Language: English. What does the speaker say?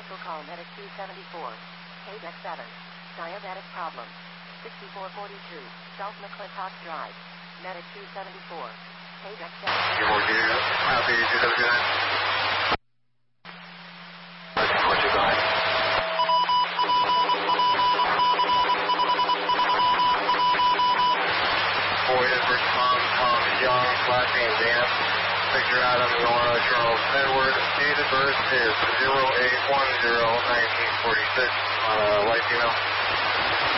Cancel call medic 274. Page X7. Diabetic problem. 6442. South McClintock Drive. Medic 274. Page X7. Copy 279. Boyd Edward Tom Young, last name Dan, Victor Adam Nora Charles Edward, date of birth is 0810-1946, on a white female.